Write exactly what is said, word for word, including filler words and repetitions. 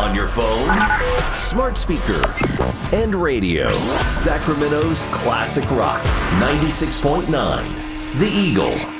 On your phone, smart speaker, and radio. Sacramento's classic rock, ninety-six point nine, The Eagle.